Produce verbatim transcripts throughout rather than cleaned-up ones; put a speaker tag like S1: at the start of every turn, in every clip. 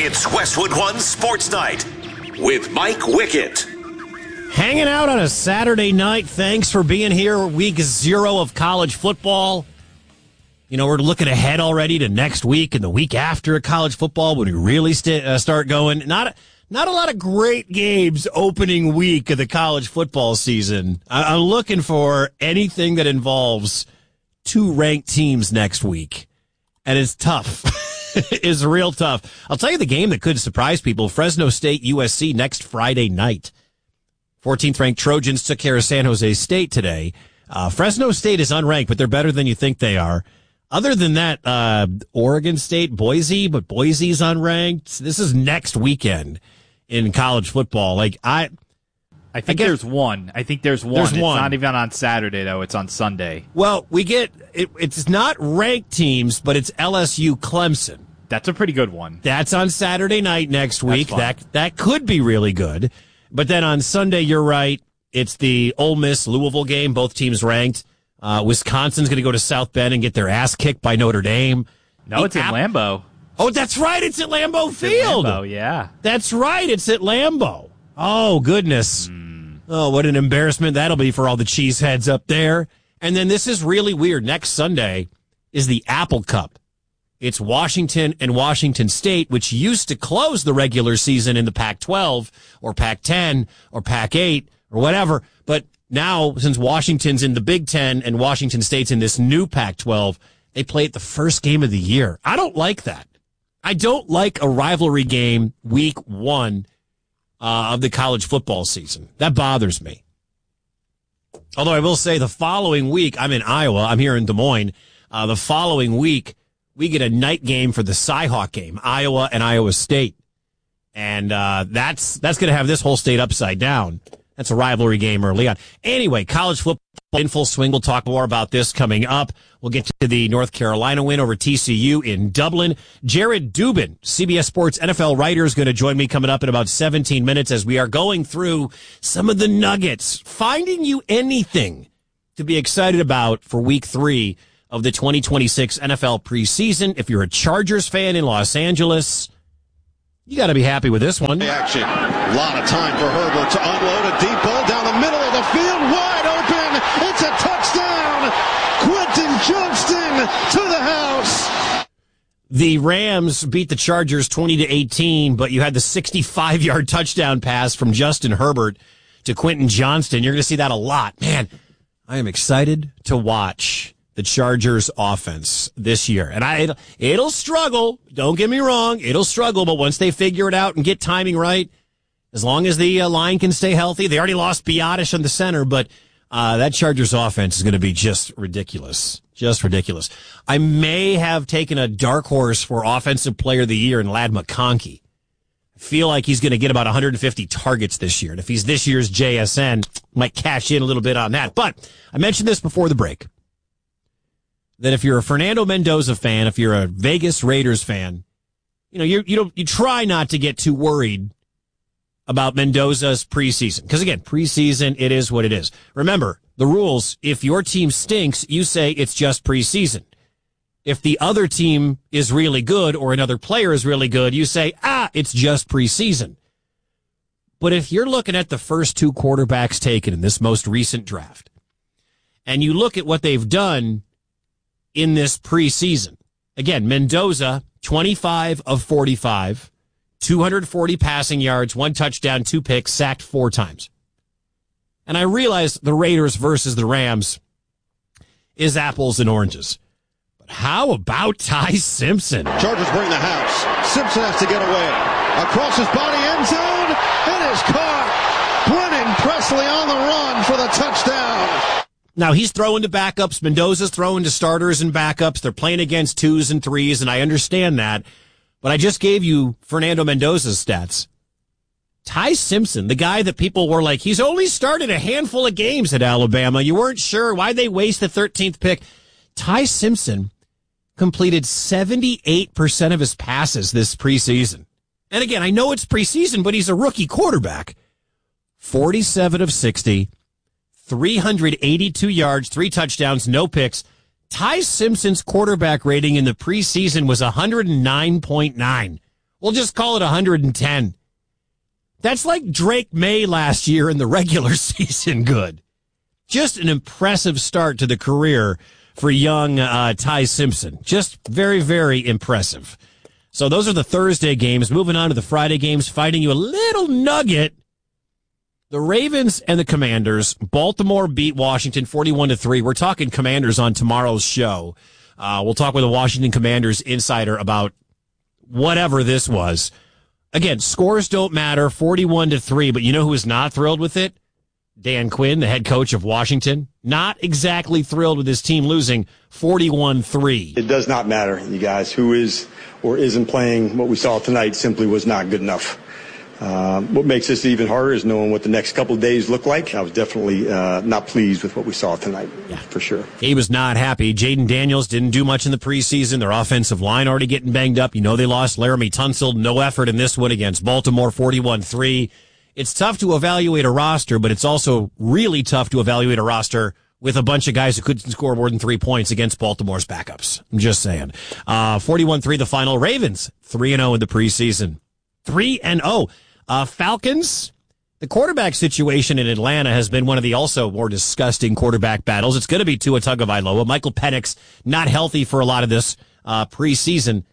S1: It's Westwood One Sports Night with Mike Wickett.
S2: Hanging out on a Saturday night. Thanks for being here. Week zero of college football. You know, we're looking ahead already to next week and the week after college football when we really st- uh, start going. Not, not a lot of great games opening week of the college football season. I- I'm looking for anything that involves two ranked teams next week. And it's tough. It's real tough. I'll tell you the game that could surprise people. Fresno State U S C next Friday night. fourteenth ranked Trojans took care of San Jose State today. Uh, Fresno State is unranked, but they're better than you think they are. Other than that, uh, Oregon State, Boise, but Boise's unranked. This is next weekend in college football. Like I,
S3: I think I guess, there's one. I think there's one.
S2: There's
S3: it's
S2: one.
S3: not even on Saturday though. It's on Sunday.
S2: Well, we get it, it's not ranked teams, but it's L S U Clemson.
S3: That's a pretty good one.
S2: That's on Saturday night next week. That that could be really good. But then on Sunday, you're right. It's the Ole Miss Louisville game. Both teams ranked. Uh, Wisconsin's going to go to South Bend and get their ass kicked by Notre Dame.
S3: No,
S2: the
S3: it's at App- Lambeau.
S2: Oh, that's right. It's at Lambeau
S3: it's
S2: Field.
S3: Oh, yeah.
S2: That's right. It's at Lambeau. Oh, goodness. Mm. Oh, what an embarrassment that'll be for all the cheeseheads up there. And then this is really weird. Next Sunday is the Apple Cup. It's Washington and Washington State, which used to close the regular season in the Pac twelve or Pac ten or Pac eight or whatever. But now, since Washington's in the Big Ten and Washington State's in this new Pac twelve, they play it the first game of the year. I don't like that. I don't like a rivalry game week one uh, of the college football season. That bothers me. Although I will say the following week, I'm in Iowa. I'm here in Des Moines. Uh, the following week, we get a night game for the Cy-Hawk game, Iowa and Iowa State. And uh, that's that's going to have this whole state upside down. That's a rivalry game early on. Anyway, college football in full swing. We'll talk more about this coming up. We'll get to the North Carolina win over T C U in Dublin. Jared Dubin, C B S Sports N F L writer, is going to join me coming up in about seventeen minutes as we are going through some of the nuggets, finding you anything to be excited about for week three of the twenty twenty-six N F L preseason. If you're a Chargers fan in Los Angeles, you got to be happy with this one.
S4: Action. A lot of time for Herbert to unload a deep ball down the middle of the field. Wide open. It's a touchdown. Quentin Johnston to the house.
S2: The Rams beat the Chargers twenty to eighteen, but you had the sixty-five yard touchdown pass from Justin Herbert to Quentin Johnston. You're going to see that a lot. Man, I am excited to watch the Chargers offense this year. And I, it'll, it'll struggle. Don't get me wrong. It'll struggle. But once they figure it out and get timing right, as long as the uh, line can stay healthy, they already lost Biotish in the center, but uh, that Chargers offense is going to be just ridiculous. Just ridiculous. I may have taken a dark horse for offensive player of the year in Ladd McConkey. I feel like he's going to get about one hundred fifty targets this year. And if he's this year's J S N, might cash in a little bit on that. But I mentioned this before the break. That if you're a Fernando Mendoza fan, if you're a Vegas Raiders fan, you know, you you don't you try not to get too worried about Mendoza's preseason. Because again, preseason, it is what it is. Remember, the rules, if your team stinks, you say it's just preseason. If the other team is really good or another player is really good, you say, ah, it's just preseason. But if you're looking at the first two quarterbacks taken in this most recent draft, and you look at what they've done in this preseason. Again, Mendoza, twenty-five of forty-five, two hundred forty passing yards, one touchdown, two picks, sacked four times. And I realize the Raiders versus the Rams is apples and oranges. But how about Ty Simpson?
S4: Chargers bring the house. Simpson has to get away. Across his body, end zone. It is caught. Brennan Presley on the run for the touchdown.
S2: Now, he's throwing to backups. Mendoza's throwing to starters and backups. They're playing against twos and threes, and I understand that. But I just gave you Fernando Mendoza's stats. Ty Simpson, the guy that people were like, he's only started a handful of games at Alabama. You weren't sure. Why'd they waste the thirteenth pick? Ty Simpson completed seventy-eight percent of his passes this preseason. And again, I know it's preseason, but he's a rookie quarterback. forty-seven of sixty. three hundred eighty-two yards, three touchdowns, no picks. Ty Simpson's quarterback rating in the preseason was one hundred nine point nine. We'll just call it one hundred ten. That's like Drake May last year in the regular season good. Just an impressive start to the career for young uh, Ty Simpson. Just very, very impressive. So those are the Thursday games. Moving on to the Friday games, fighting you a little nugget. The Ravens and the Commanders. Baltimore beat Washington forty-one to three. We're talking Commanders on tomorrow's show. Uh, we'll talk with a Washington Commanders insider about whatever this was. Again, scores don't matter, forty-one to three, but you know who is not thrilled with it? Dan Quinn, the head coach of Washington. Not exactly thrilled with his team losing forty-one three.
S5: It does not matter, you guys. Who is or isn't playing, what we saw tonight simply was not good enough. Um, what makes this even harder is knowing what the next couple of days look like. I was definitely uh, not pleased with what we saw tonight, yeah. for sure.
S2: He was not happy. Jaden Daniels didn't do much in the preseason. Their offensive line already getting banged up. You know they lost Laramie Tunsil. No effort in this one against Baltimore, forty-one three. It's tough to evaluate a roster, but it's also really tough to evaluate a roster with a bunch of guys who couldn't score more than three points against Baltimore's backups. I'm just saying. Uh, forty-one three the final. Ravens, three and oh in the preseason. three and oh. Uh, Falcons, the quarterback situation in Atlanta has been one of the also more disgusting quarterback battles. It's going to be Tua Tagovailoa. Michael Penix not healthy for a lot of this uh, preseason.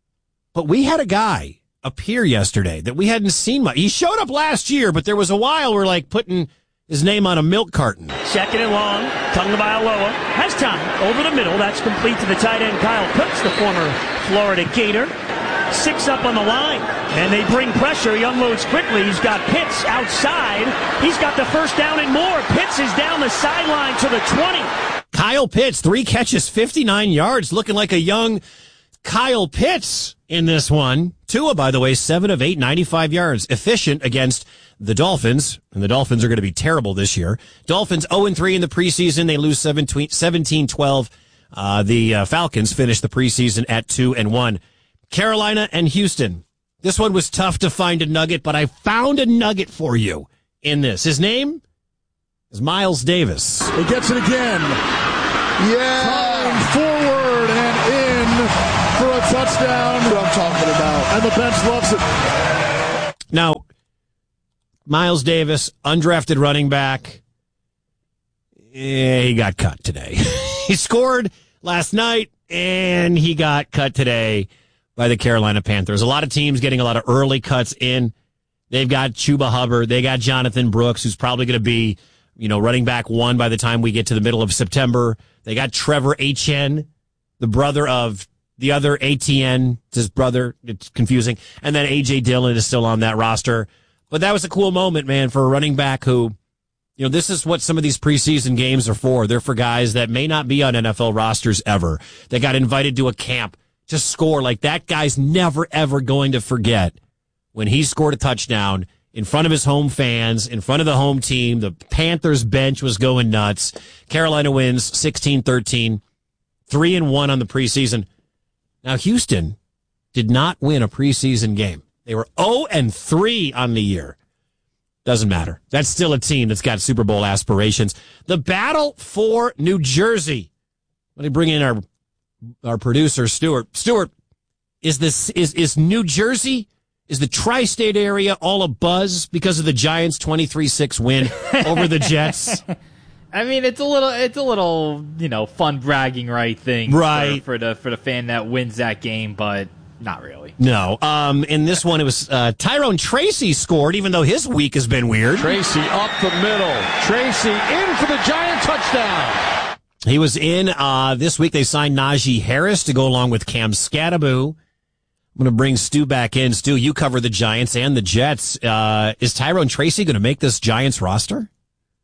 S2: But we had a guy appear yesterday that we hadn't seen much. He showed up last year, but there was a while we're like putting his name on a milk carton.
S6: Second and long, Tagovailoa has time over the middle. That's complete to the tight end, Kyle Pitts, the former Florida Gator. Six up on the line, and they bring pressure. He unloads quickly. He's got Pitts outside. He's got the first down and more. Pitts is down the sideline to the twenty.
S2: Kyle Pitts, three catches, fifty-nine yards, looking like a young Kyle Pitts in this one. Tua, by the way, seven of eight, ninety-five yards. Efficient against the Dolphins, and the Dolphins are going to be terrible this year. Dolphins oh and three in the preseason. They lose seventeen twelve. Uh, the uh, Falcons finish the preseason at two and one. Carolina and Houston. This one was tough to find a nugget, but I found a nugget for you in this. His name is Miles Davis.
S7: He gets it again. Yeah. Time forward and in for a touchdown. That's what I'm talking about. And the bench loves it.
S2: Now, Miles Davis, undrafted running back. Yeah, he got cut today. He scored last night, and he got cut today by the Carolina Panthers. A lot of teams getting a lot of early cuts in. They've got Chuba Hubbard. They got Jonathan Brooks, who's probably going to be, you know, running back one by the time we get to the middle of September. They got Trevor Etienne, the brother of the other A T N, his brother. It's confusing. And then A J Dillon is still on that roster. But that was a cool moment, man, for a running back who, you know, this is what some of these preseason games are for. They're for guys that may not be on N F L rosters ever. They got invited to a camp to score. Like, that guy's never, ever going to forget when he scored a touchdown in front of his home fans, in front of the home team. The Panthers bench was going nuts. Carolina wins sixteen thirteen, three and one on the preseason. Now, Houston did not win a preseason game. They were oh and three on the year. Doesn't matter. That's still a team that's got Super Bowl aspirations. The battle for New Jersey. Let me bring in our Our producer, Stuart. Stuart, is this is is New Jersey, is the tri-state area all a buzz because of the Giants' twenty-three six win over the Jets?
S3: I mean, it's a little, it's a little, you know, fun bragging right thing,
S2: right,
S3: for, for the for the fan that wins that game, but not really.
S2: No. Um, in this one, it was uh, Tyrone Tracy scored, even though his week has been weird.
S7: Tracy up the middle. Tracy in for the Giant touchdown.
S2: He was in. Uh, this week they signed Najee Harris to go along with Cam Scatterbo. I'm going to bring Stu back in. Stu, you cover the Giants and the Jets. Uh, is Tyrone Tracy going to make this Giants roster?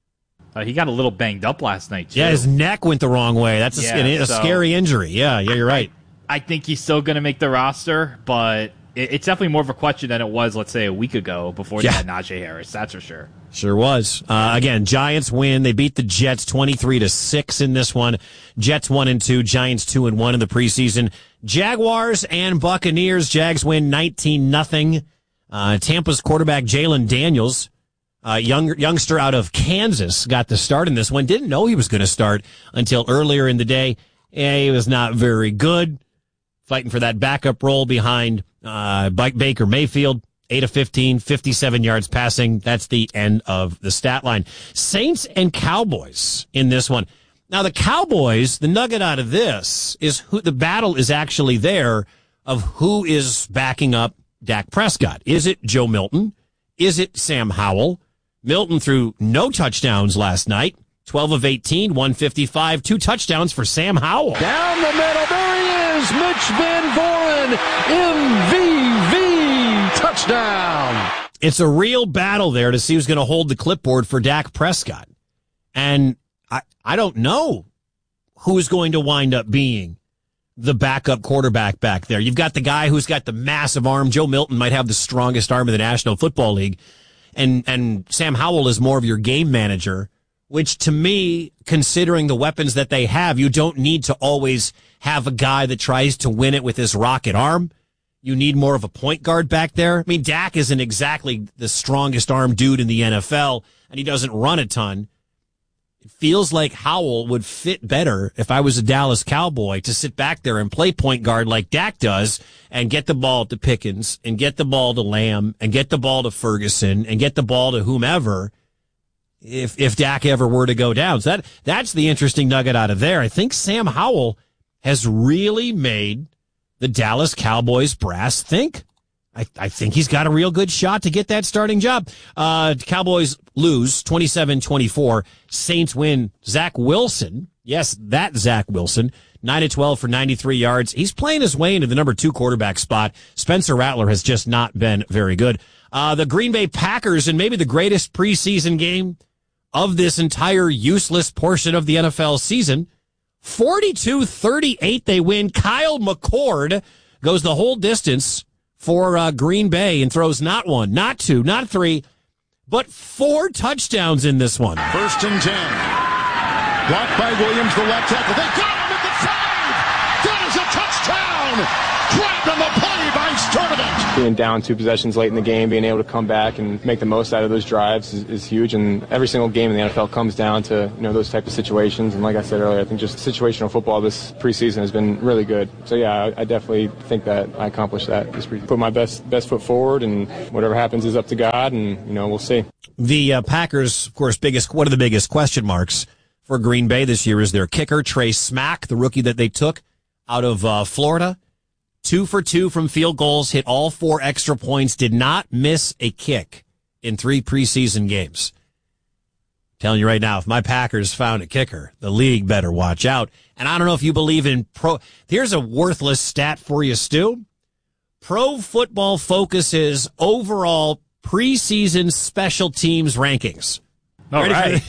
S3: Uh, he got a little banged up last night, too.
S2: Yeah, his neck went the wrong way. That's a,
S3: yeah,
S2: a, a
S3: so
S2: scary injury. Yeah, yeah, you're right.
S3: I, I think he's still going to make the roster, but it, it's definitely more of a question than it was, let's say, a week ago before
S2: yeah.
S3: they had Najee Harris. That's for sure.
S2: Sure was. Uh, again, Giants win. They beat the Jets twenty-three to six in this one. Jets one and two, Giants two and one in the preseason. Jaguars and Buccaneers. Jags win nineteen nothing. Uh, Tampa's quarterback Jalen Daniels, uh, young youngster out of Kansas, got the start in this one. Didn't know he was going to start until earlier in the day. Yeah, he was not very good. fighting for that backup role behind uh, Baker Mayfield. eight of fifteen, fifty-seven yards passing. That's the end of the stat line. Saints and Cowboys in this one. Now, the Cowboys, the nugget out of this is who the battle is actually there of who is backing up Dak Prescott. Is it Joe Milton? Is it Sam Howell? Milton threw no touchdowns last night. twelve of eighteen, one fifty-five, two touchdowns for Sam Howell.
S4: Down the middle, there he is, Mitch Van Voren, M V V, touchdown.
S2: It's a real battle there to see who's going to hold the clipboard for Dak Prescott. And I, I don't know who's going to wind up being the backup quarterback back there. You've got the guy who's got the massive arm. Joe Milton might have the strongest arm in the National Football League. And, and Sam Howell is more of your game manager, which to me, considering the weapons that they have, you don't need to always have a guy that tries to win it with his rocket arm. You need more of a point guard back there. I mean, Dak isn't exactly the strongest arm dude in the N F L, and he doesn't run a ton. It feels like Howell would fit better if I was a Dallas Cowboy to sit back there and play point guard like Dak does and get the ball to Pickens and get the ball to Lamb and get the ball to Ferguson and get the ball to whomever if if Dak ever were to go down. So that that's the interesting nugget out of there. I think Sam Howell has really made the Dallas Cowboys brass think. I, I think he's got a real good shot to get that starting job. Uh, Cowboys lose twenty-seven twenty-four. Saints win. Zach Wilson. Yes, that Zach Wilson. nine of twelve for ninety-three yards. He's playing his way into the number two quarterback spot. Spencer Rattler has just not been very good. Uh, the Green Bay Packers in maybe the greatest preseason game of this entire useless portion of the N F L season. forty-two thirty-eight they win. Kyle McCord goes the whole distance for uh, Green Bay and throws not one, not two, not three, but four touchdowns in this one.
S7: First and ten. Blocked by Williams, the left tackle. They got him at the five. That is a touchdown. Dropped on the play by Sturdivant.
S8: Being down two possessions late in the game, being able to come back and make the most out of those drives is, is huge. And every single game in the N F L comes down to, you know, those type of situations. And like I said earlier, I think just situational football this preseason has been really good. So yeah, I, I definitely think that I accomplished that this preseason. Put my best best foot forward, and whatever happens is up to God, and you know we'll see.
S2: The uh, Packers, of course, biggest one of the biggest question marks for Green Bay this year is their kicker, Trey Smack, the rookie that they took out of uh, Florida. Two for two from field goals, hit all four extra points, did not miss a kick in three preseason games. I'm telling you right now, if my Packers found a kicker, the league better watch out. And I don't know if you believe in pro. Here's a worthless stat for you, Stu. Pro Football Focus's overall preseason special teams rankings.
S3: All
S2: Ready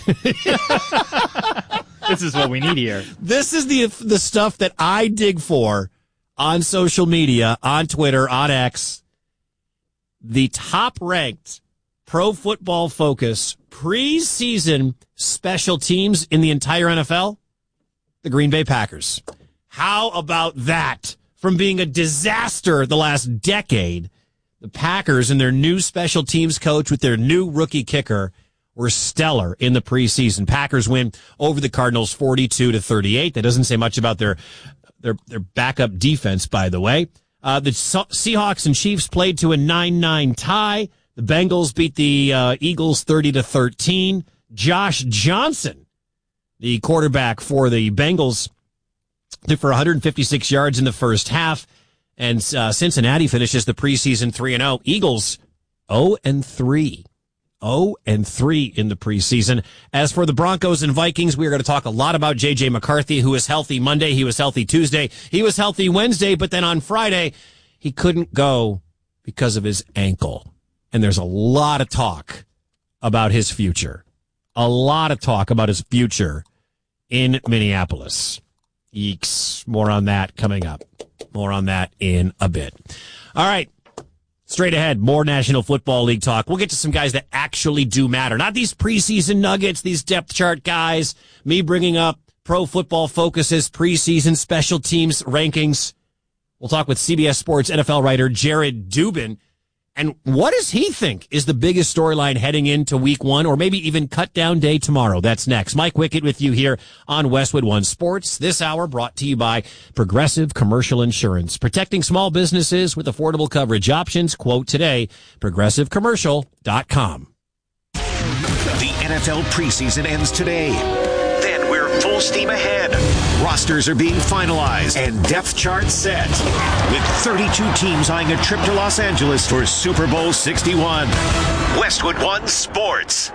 S3: right. This is what we need here.
S2: This is the the stuff that I dig for on social media, on Twitter, on X. The top-ranked Pro Football Focus preseason special teams in the entire N F L, the Green Bay Packers. How about that? From being a disaster the last decade, the Packers and their new special teams coach with their new rookie kicker were stellar in the preseason. Packers win over the Cardinals forty-two to thirty-eight. That doesn't say much about their their their backup defense, by the way. Uh, the Seahawks and Chiefs played to a nine nine tie. The Bengals beat the uh, Eagles thirty to thirteen. Josh Johnson, the quarterback for the Bengals, threw for one hundred fifty-six yards in the first half. And uh, Cincinnati finishes the preseason three and oh. Eagles oh and three. oh and three in the preseason. As for the Broncos and Vikings, we are going to talk a lot about J J McCarthy, who was healthy Monday. He was healthy Tuesday. He was healthy Wednesday, but then on Friday, he couldn't go because of his ankle. And there's a lot of talk about his future. A lot of talk about his future in Minneapolis. Eeks. More on that coming up. More on that in a bit. All right. Straight ahead, more National Football League talk. We'll get to some guys that actually do matter. Not these preseason nuggets, these depth chart guys, me bringing up Pro Football Focus's preseason special teams rankings. We'll talk with C B S Sports N F L writer Jared Dubin And what does he think is the biggest storyline heading into week one or maybe even cut down day tomorrow? That's next. Mike Wickett with you here on Westwood One Sports. This hour brought to you by Progressive Commercial Insurance, protecting small businesses with affordable coverage options. Quote today, progressive commercial dot com.
S1: The N F L preseason ends today. Then we're full steam ahead. Rosters are being finalized and depth charts set. With thirty-two teams eyeing a trip to Los Angeles for Super Bowl sixty-one. Westwood One Sports.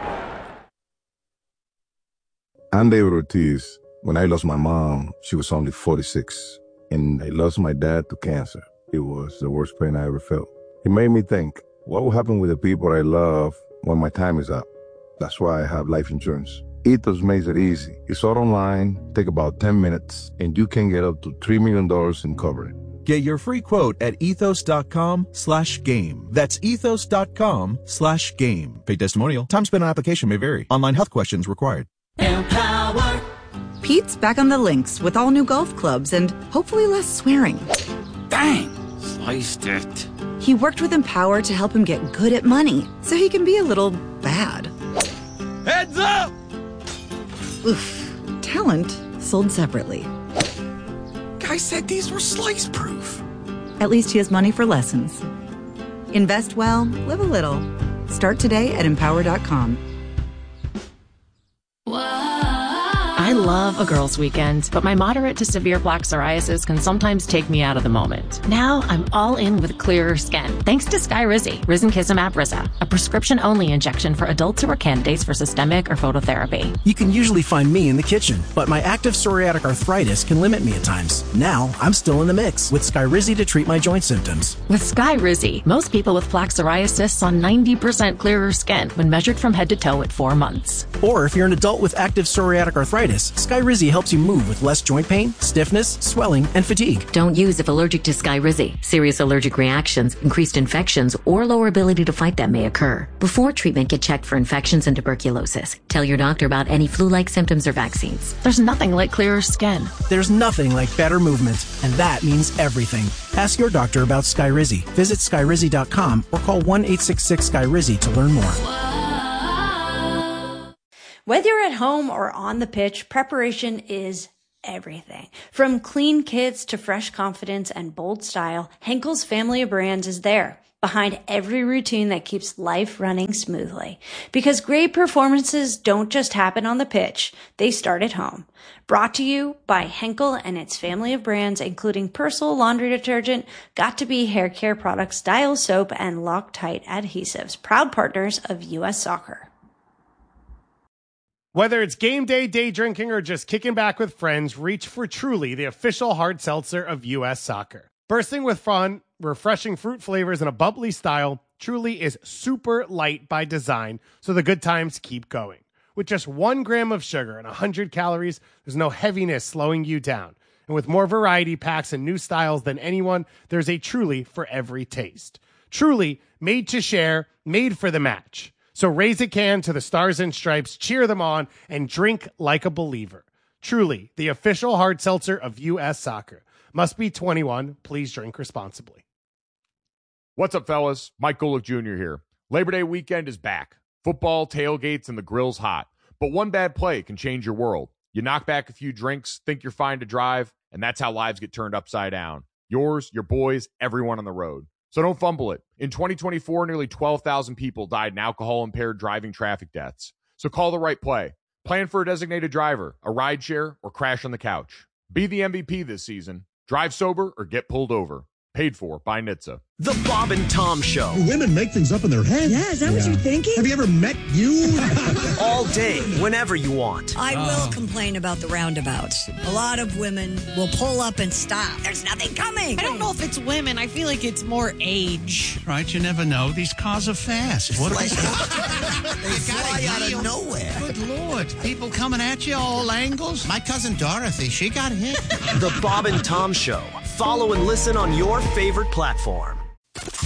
S9: I'm David Ortiz. When I lost my mom, she was only forty-six. And I lost my dad to cancer. It was the worst pain I ever felt. It made me think, what will happen with the people I love when my time is up? That's why I have life insurance. Ethos makes it easy. It's all online, take about ten minutes, and you can get up to three million dollars in coverage.
S10: Get your free quote at ethos.com slash game. That's ethos.com slash game. Paid testimonial. Time spent on application may vary. Online health questions required.
S11: Empower. Pete's back on the links with all new golf clubs and hopefully less swearing.
S12: Dang! Sliced it.
S11: He worked with Empower to help him get good at money so he can be a little bad.
S12: Heads up!
S11: Oof. Talent sold separately.
S12: Guy said these were slice proof.
S11: At least he has money for lessons. Invest well, live a little. Start today at empower dot com.
S13: I love a girls' weekend, but my moderate to severe plaque psoriasis can sometimes take me out of the moment. Now I'm all in with clearer skin, thanks to Skyrizi, Risankizumab Riza, a prescription-only injection for adults who are candidates for systemic or phototherapy.
S14: You can usually find me in the kitchen, but my active psoriatic arthritis can limit me at times. Now I'm still in the mix with Skyrizi to treat my joint symptoms.
S13: With Skyrizi, most people with plaque psoriasis saw ninety percent clearer skin when measured from head to toe at four months.
S14: Or if you're an adult with active psoriatic arthritis, Skyrizi helps you move with less joint pain, stiffness, swelling, and fatigue.
S15: Don't use if allergic to Skyrizi. Serious allergic reactions, increased infections, or lower ability to fight them may occur. Before treatment, get checked for infections and tuberculosis. Tell your doctor about any flu-like symptoms or vaccines.
S13: There's nothing like clearer skin.
S14: There's nothing like better movement, and that means everything. Ask your doctor about Skyrizi. Visit Skyrizi dot com or call one eight six six Skyrizi to learn more.
S16: Whether you're at home or on the pitch, preparation is everything. From clean kits to fresh confidence and bold style, Henkel's family of brands is there, behind every routine that keeps life running smoothly. Because great performances don't just happen on the pitch, they start at home. Brought to you by Henkel and its family of brands, including Persil laundry detergent, Got2b hair care products, Dial soap, and Loctite adhesives, proud partners of U S Soccer.
S17: Whether it's game day, day drinking, or just kicking back with friends, reach for Truly, the official hard seltzer of U S Soccer. Bursting with fun, refreshing fruit flavors, and a bubbly style, Truly is super light by design, so the good times keep going. With just one gram of sugar and one hundred calories, there's no heaviness slowing you down. And with more variety packs and new styles than anyone, there's a Truly for every taste. Truly, made to share, made for the match. So raise a can to the Stars and Stripes, cheer them on, and drink like a believer. Truly, the official hard seltzer of U S Soccer. Must be twenty-one. Please drink responsibly.
S18: What's up, fellas? Mike Golick Junior here. Labor Day weekend is back. Football, tailgates, and the grill's hot. But one bad play can change your world. You knock back a few drinks, think you're fine to drive, and that's how lives get turned upside down. Yours, your boys, everyone on the road. So don't fumble it. In twenty twenty-four, nearly twelve thousand people died in alcohol-impaired driving traffic deaths. So call the right play. Plan for a designated driver, a rideshare, or crash on the couch. Be the M V P this season. Drive sober or get pulled over. Paid for by N H T S A.
S19: The Bob and Tom Show.
S20: Women make things up in their head.
S21: Yeah, is that yeah. what you're thinking?
S20: Have you ever met you?
S19: All day, whenever you want.
S21: I oh. will complain about the roundabouts. A lot of women will pull up and stop. There's nothing coming.
S22: I don't know if it's women. I feel like it's more age.
S23: Right, you never know. These cars are fast. What
S21: they fly out of nowhere.
S23: Good Lord. People coming at you all angles. My cousin Dorothy, she got hit.
S19: The Bob and Tom Show. Follow and listen on your favorite platform.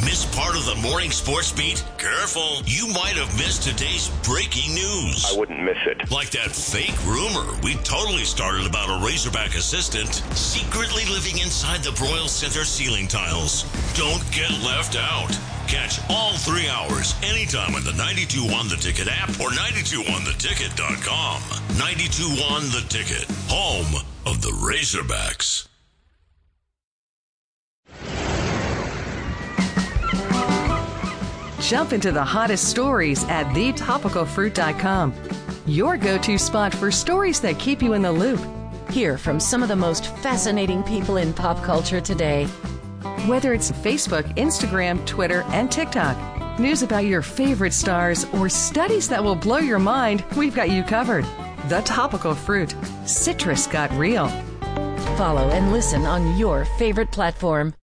S4: Missed part of the morning sports beat? Careful. You might have missed today's breaking news.
S5: I wouldn't miss it.
S4: Like that fake rumor we totally started about a Razorback assistant secretly living inside the Broyles Center ceiling tiles. Don't get left out. Catch all three hours anytime on the ninety-two one The Ticket app or ninety-two one the ticket dot com. ninety-two one The Ticket, home of the Razorbacks.
S6: Jump into the hottest stories at the topical fruit dot com. Your go-to spot for stories that keep you in the loop.
S13: Hear from some of the most fascinating people in pop culture today.
S6: Whether it's Facebook, Instagram, Twitter, and TikTok, news about your favorite stars, or studies that will blow your mind, we've got you covered. The Topical Fruit. Citrus got real.
S13: Follow and listen on your favorite platform.